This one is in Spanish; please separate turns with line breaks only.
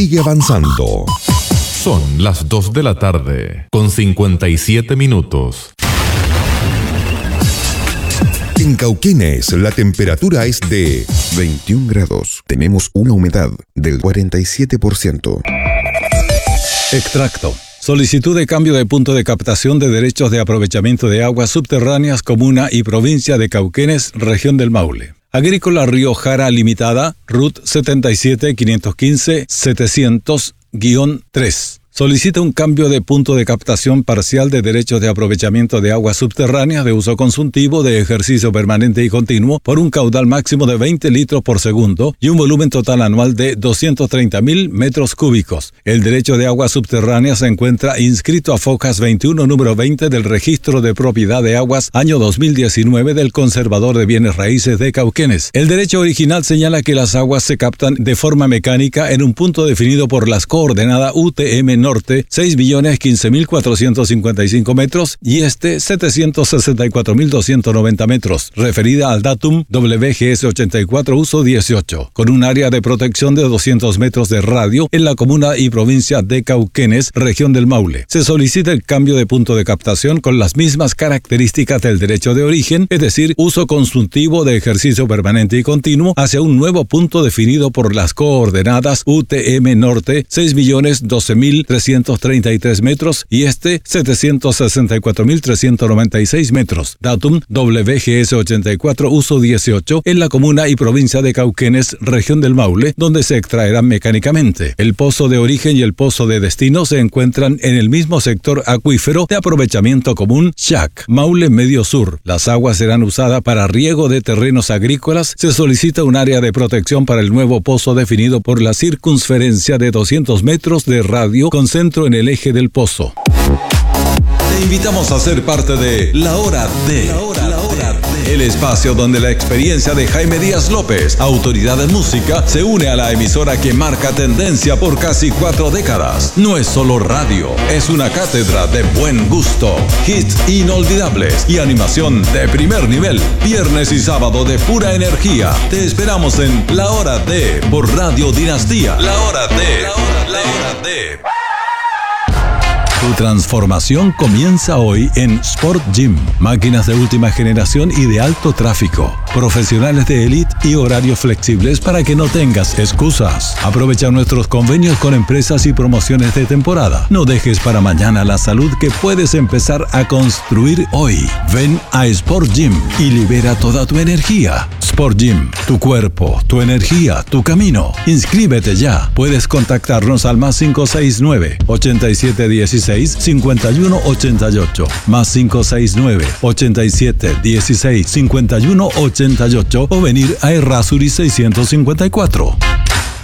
Sigue avanzando.
Son las 2 de la tarde, con 57 minutos.
En Cauquenes, la temperatura es de 21 grados. Tenemos una humedad del 47%.
Extracto. Solicitud de cambio de punto de captación de derechos de aprovechamiento de aguas subterráneas, comuna y provincia de Cauquenes, región del Maule. Agrícola Río Jara Limitada, RUT 77-515-700-3. Solicita un cambio de punto de captación parcial de derechos de aprovechamiento de aguas subterráneas de uso consultivo de ejercicio permanente y continuo por un caudal máximo de 20 litros por segundo y un volumen total anual de 230.000 metros cúbicos. El derecho de aguas subterráneas se encuentra inscrito a FOCAS 21 número 20 del Registro de Propiedad de Aguas año 2019 del Conservador de Bienes Raíces de Cauquenes. El derecho original señala que las aguas se captan de forma mecánica en un punto definido por las coordenadas UTM Norte 6.015.455 metros y 764.290 metros, referida al datum WGS 84 uso 18, con un área de protección de 200 metros de radio en la comuna y provincia de Cauquenes, región del Maule. Se solicita el cambio de punto de captación con las mismas características del derecho de origen, es decir, uso consultivo de ejercicio permanente y continuo hacia un nuevo punto definido por las coordenadas UTM Norte 6.012.333 metros y 764.396 metros. Datum WGS 84 uso 18 en la comuna y provincia de Cauquenes, región del Maule, donde se extraerán mecánicamente. El pozo de origen y el pozo de destino se encuentran en el mismo sector acuífero de aprovechamiento común SHAC, Maule Medio Sur. Las aguas serán usadas para riego de terrenos agrícolas. Se solicita un área de protección para el nuevo pozo definido por la circunferencia de 200 metros de radio con centro en el eje del pozo. Te invitamos a ser parte de La Hora D. El espacio donde la experiencia de Jaime Díaz López, autoridad de música, se une a la emisora que marca tendencia por casi 4 décadas. No es solo radio, es una cátedra de buen gusto, hits inolvidables y animación de primer nivel. Viernes y sábado de pura energía. Te esperamos en La Hora D por Radio Dinastía. La Hora D. La Hora D. Tu transformación comienza hoy en Sport Gym. Máquinas de última generación y de alto tráfico. Profesionales de élite y horarios flexibles para que no tengas excusas. Aprovecha nuestros convenios con empresas y promociones de temporada. No dejes para mañana la salud que puedes empezar a construir hoy. Ven a Sport Gym y libera toda tu energía. Sport Gym, tu cuerpo, tu energía, tu camino. Inscríbete ya. Puedes contactarnos al +569 8716 5188, +569 8716 5188 o venir a Errázuriz 654.